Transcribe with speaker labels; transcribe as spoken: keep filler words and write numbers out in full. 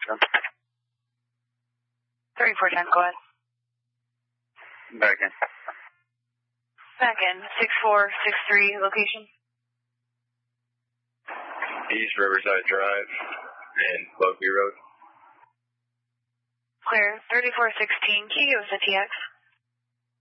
Speaker 1: thirty-four ten, go ahead.
Speaker 2: Back in.
Speaker 1: Back in, six four six three, location.
Speaker 2: East Riverside Drive and Bugby Road.
Speaker 1: Clear, thirty-four sixteen, can you give us a T X?